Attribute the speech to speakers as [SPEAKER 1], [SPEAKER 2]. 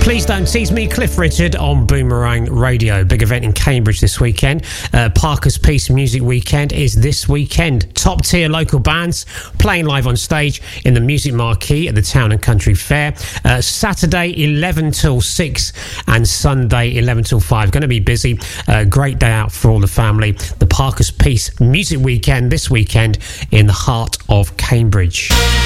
[SPEAKER 1] Please Don't Tease Me, Cliff Richard on Boomerang Radio. Big event in Cambridge this weekend. Parker's Peace Music Weekend is this weekend. Top tier local bands playing live on stage in the Music Marquee at the Town and Country Fair. Saturday 11 till 6 and Sunday 11 till 5. Going to be busy. Great day out for all the family. The Parker's Peace Music Weekend this weekend in the heart of Cambridge.